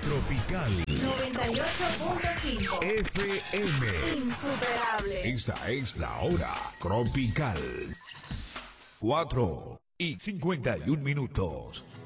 Tropical 98.5 FM. Insuperable. Esta es la hora tropical. 4:51.